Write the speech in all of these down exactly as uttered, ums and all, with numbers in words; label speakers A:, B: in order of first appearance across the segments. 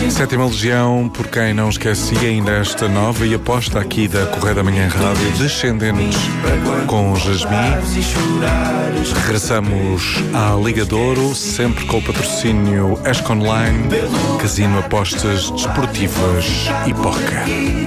A: Sétima Legião, por quem não esquece, ainda esta nova e aposta aqui da Correio da Manhã Rádio, Descendentes com Jasmine. Regressamos à Liga de Ouro, sempre com o patrocínio Esco Online, Casino Apostas Desportivas e Poker.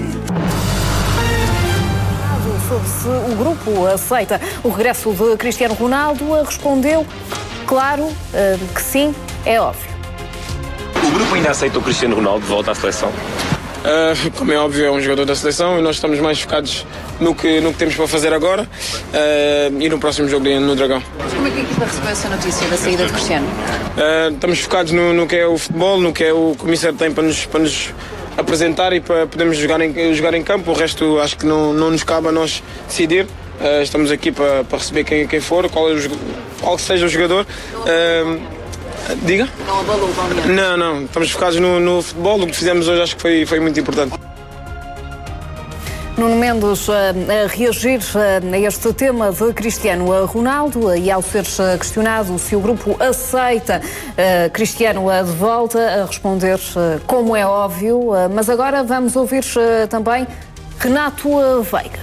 B: Se o grupo aceita o regresso de Cristiano Ronaldo, respondeu, claro, que sim, é óbvio.
C: O grupo ainda aceita o Cristiano Ronaldo de volta à seleção?
D: Uh, como é óbvio, é um jogador da seleção e nós estamos mais focados no que, no que temos para fazer agora uh, e no próximo jogo no Dragão.
E: Como é que a equipa recebeu essa notícia da saída de Cristiano?
D: Uh, estamos focados no, no que é o futebol, no que é o comissário tem para nos, para nos apresentar e para podermos jogar em, jogar em campo. O resto acho que não, não nos cabe a nós decidir. Uh, estamos aqui para, para receber quem, quem for, qual, é o, qual seja o jogador. Uh, diga?
E: Não abalou o balneário?
D: Não, não. Estamos focados no, no futebol. O que fizemos hoje acho que foi, foi muito importante.
B: Nuno Mendes a reagir a este tema de Cristiano Ronaldo e ao ser questionado se o grupo aceita Cristiano de volta, a responder como é óbvio, mas agora vamos ouvir também Renato Veiga.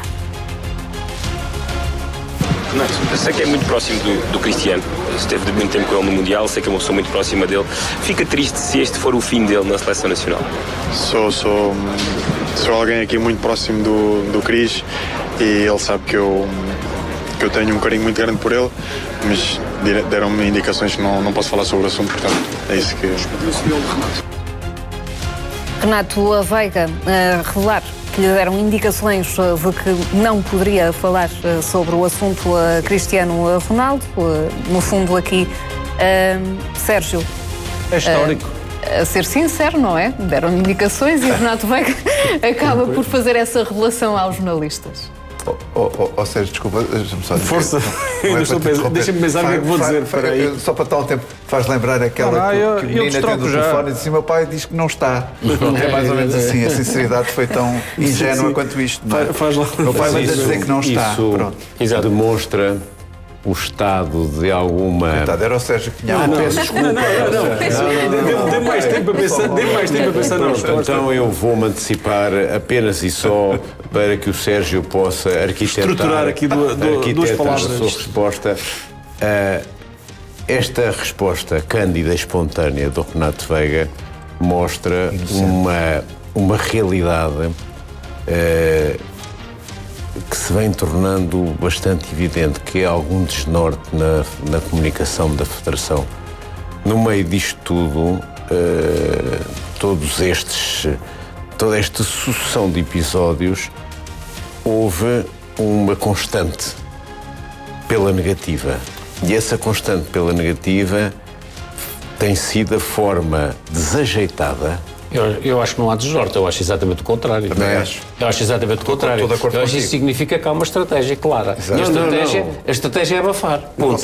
C: Renato, eu sei que é muito próximo do, do Cristiano, esteve muito tempo com ele no Mundial, sei que é uma pessoa muito próxima dele. Fica triste se este for o fim dele na Seleção Nacional?
F: Sou, sou, sou alguém aqui muito próximo do, do Cris e ele sabe que eu, que eu tenho um carinho muito grande por ele, mas deram-me indicações que não, não posso falar sobre o assunto, portanto é isso que...
B: Renato Veiga a revelar que lhe deram indicações de que não poderia falar sobre o assunto a Cristiano Ronaldo. No fundo aqui, uh, Sérgio...
G: É histórico.
B: Uh, a ser sincero, não é? Deram indicações e Renato Veiga acaba por fazer essa revelação aos jornalistas.
H: Oh, oh, oh, oh Sérgio, desculpa, deixa-me só dizer.
G: Força,
H: é
G: deixa-me pensar o que é que vou dizer.
H: Faz, faz, só para tal tempo, faz lembrar aquela não, não, que, eu, que o menino atende o telefone e diz assim: meu pai diz que não está. Pronto, é mais ou menos assim, a sinceridade foi tão ingênua sim, sim. quanto isto. Não é?
G: faz, faz
H: meu pai vai dizer que não está.
I: Isso
H: Pronto.
I: demonstra o estado de alguma...
H: Coitado, era o Sérgio que tinha...
G: Ah, não, peço desculpa. Não, não, não. Dê mais tempo a pensar, dê mais tempo a pensar na resposta.
I: Então eu vou-me antecipar apenas e só para que o Sérgio possa arquitetar...
G: Estruturar aqui do, do, duas palavras.
I: A sua resposta. Uh, esta resposta cândida e espontânea do Renato Veiga mostra uma, uma realidade... Uh, que se vem tornando bastante evidente, que é algum desnorte na, na comunicação da Federação. No meio disto tudo, uh, todos estes, toda esta sucessão de episódios, houve uma constante pela negativa. E essa constante pela negativa tem sido a forma desajeitada.
J: Eu, eu acho que não há desnorte, eu acho exatamente o contrário.
H: Também acho.
J: Eu acho exatamente o contrário. Eu acho que isso signica que há uma estratégia clara. Exato. E a estratégia, não, não. a estratégia é abafar. Ponto.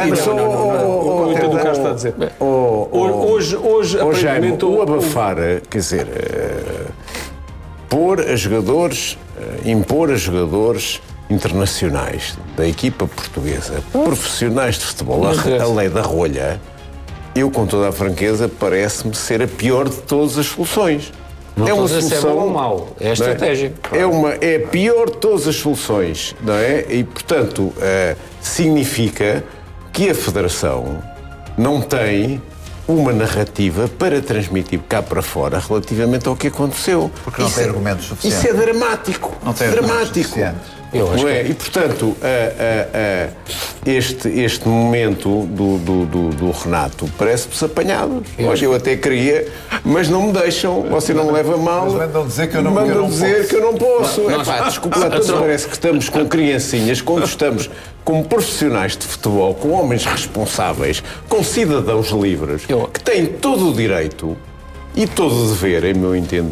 G: Eu entendo o que está a dizer. Hoje, hoje aparentemente...
I: O abafar, quer dizer, uh, pôr a jogadores, uh, impor a jogadores internacionais da equipa portuguesa, profissionais de futebol, a, a lei da rolha... Eu, com toda a franqueza, parece-me ser a pior de todas as soluções.
J: Não é uma solução... Se é bom ou mau, é a estratégia.
I: É, é, uma, é a pior de todas as soluções, não é? E, portanto, uh, significa que a Federação não tem uma narrativa para transmitir cá para fora relativamente ao que aconteceu.
H: Porque não isso tem é, argumentos suficientes.
I: Isso é dramático.
H: Não tem
I: dramático.
H: argumentos suficientes.
J: Eu acho
I: não é?
J: que...
I: E, portanto, uh, uh, uh, este, este momento do, do, do, do Renato parece-me apanhado. Eu, eu até queria, mas não me deixam, você não me leva mal.
H: Mas mandam dizer que eu não,
I: mandam
H: eu não
I: dizer
H: posso.
I: que eu não posso.
J: Não,
I: é pá, desculpa lá, parece que estamos com criancinhas, quando estamos como profissionais de futebol, com homens responsáveis, com cidadãos livres,
J: eu...
I: que têm todo o direito e todo o dever, em meu entender,